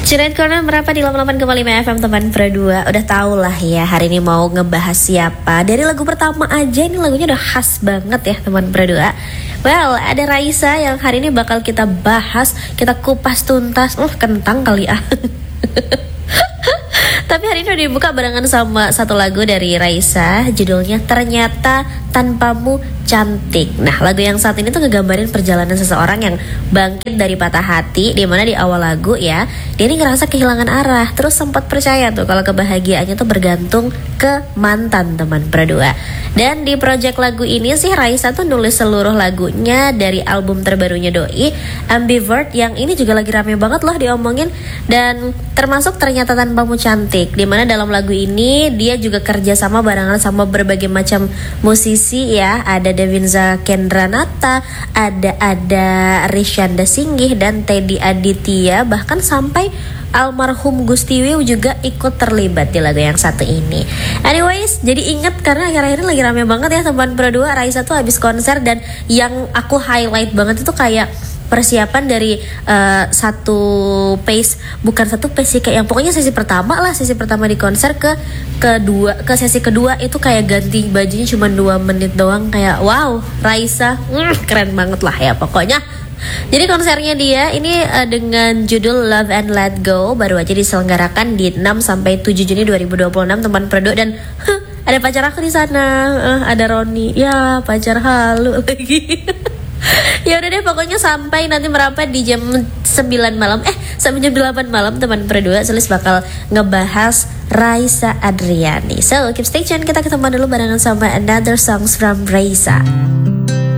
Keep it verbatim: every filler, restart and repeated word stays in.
Curated Corner berapa di delapan puluh delapan koma lima F M teman berdua. Udah tau lah ya hari ini mau ngebahas siapa. Dari lagu pertama aja ini lagunya udah khas banget ya teman berdua. Well, ada Raisa yang hari ini bakal kita bahas, kita kupas tuntas. Uh, kentang kali ah. Tapi hari ini udah dibuka barengan sama satu lagu dari Raisa, judulnya Ternyata Tanpamu Cantik. Nah, lagu yang saat ini tuh ngegambarin perjalanan seseorang yang bangkit dari patah hati, dimana di awal lagu ya, dia ini ngerasa kehilangan arah, terus sempat percaya tuh kalau kebahagiaannya tuh bergantung ke mantan teman berdua. Dan di project lagu ini sih Raisa tuh nulis seluruh lagunya dari album terbarunya Doi, Ambivert, yang ini juga lagi rame banget loh diomongin, dan termasuk Ternyata Tanpamu Cantik, dimana dalam lagu ini dia juga kerja sama barengan sama berbagai macam musisi ya. Ada Devinza Kendranata, ada ada Rishanda Singgih dan Teddy Aditya, bahkan sampai almarhum Gustiwi juga ikut terlibat di lagu yang satu ini. Anyways, jadi ingat karena akhir-akhir ini lagi rame banget ya teman berdua. Raisa tuh habis konser, dan yang aku highlight banget itu kayak persiapan dari uh, satu pace, bukan satu pace sih, kayak yang pokoknya sesi pertama lah, sesi pertama di konser ke kedua, ke sesi kedua itu kayak ganti bajunya cuma dua menit doang. Kayak wow, Raisa mm, keren banget lah ya pokoknya. Jadi konsernya dia ini uh, dengan judul Love and Let Go baru aja diselenggarakan di enam sampai tujuh Juni dua ribu dua puluh enam teman produk, dan huh, ada pacar aku di sana, uh, ada Roni, ya pacar halu lagi. Ya udah deh, pokoknya sampai nanti merapat di jam sembilan malam, eh sampai jam delapan malam teman berdua Sulis bakal ngebahas Raisa Adriani. So keep stay tune, kita ketemu dulu barengan sama Another Songs from Raisa.